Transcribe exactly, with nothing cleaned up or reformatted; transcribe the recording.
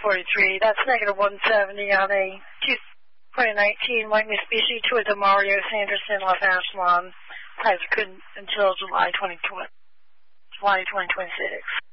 forty-three. That's negative one seventy on a twenty nineteen white Mitsubishi Toyota Mario Sanderson Los Angeles. Has good until July twenty twenty, July twenty twenty-six.